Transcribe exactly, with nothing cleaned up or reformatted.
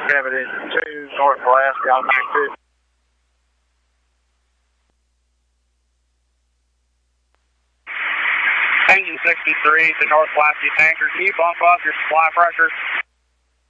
Evidence two, North Alaska, automatic two. Engine sixty-three to North Alaska tanker, can you bump up your supply pressure?